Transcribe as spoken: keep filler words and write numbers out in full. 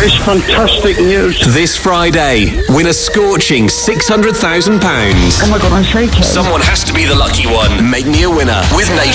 is fantastic news. This Friday, win a scorching six hundred thousand pounds. Oh my God, I'm shaking. Someone has to be the lucky one. Make me a winner with Nation.